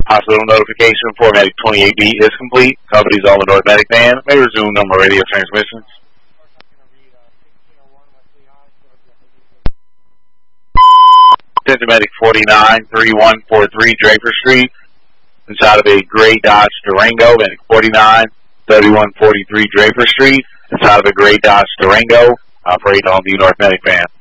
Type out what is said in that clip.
Hospital notification for Medic 28B is complete. Company's all the North Medic van. May resume normal radio transmissions. Medic 49-3143 Draper Street. Inside of a gray Dodge Durango. Medic 49-3143 Draper Street. Inside of a gray Dodge Durango. Operating on the North Medic van.